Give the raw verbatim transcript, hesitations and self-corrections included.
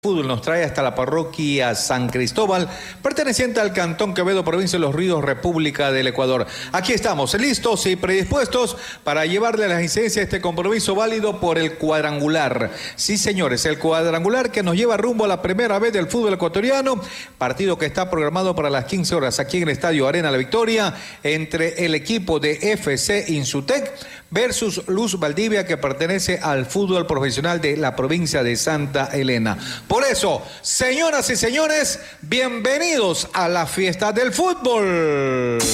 Fútbol nos trae hasta la parroquia San Cristóbal, perteneciente al Cantón Quevedo, provincia de Los Ríos, República del Ecuador. Aquí estamos, listos y predispuestos para llevarle a las incidencias este compromiso válido por el cuadrangular. Sí, señores, el cuadrangular que nos lleva rumbo a la primera vez del fútbol ecuatoriano, partido que está programado para las quince horas aquí en el Estadio Arena La Victoria, entre el equipo de F C Insutec versus Luz Valdivia, que pertenece al fútbol profesional de la provincia de Santa Elena. Por eso, señoras y señores, bienvenidos a la fiesta del fútbol.